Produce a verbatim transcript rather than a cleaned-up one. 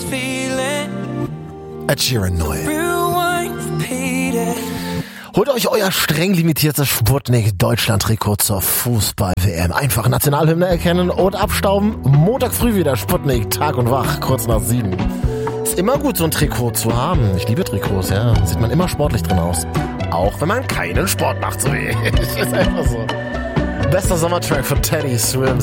Ed Sheeran neu. Holt euch euer streng limitiertes Sputnik-Deutschland-Trikot zur Fußball-W M. Einfach Nationalhymne erkennen und abstauben. Montag früh wieder Sputnik, Tag und Wach, kurz nach sieben. Ist immer gut, so ein Trikot zu haben. Ich liebe Trikots, ja. Sieht man immer sportlich drin aus. Auch wenn man keinen Sport macht, so wie ich. Ist einfach so. Bester Sommertrack von Teddy Swims.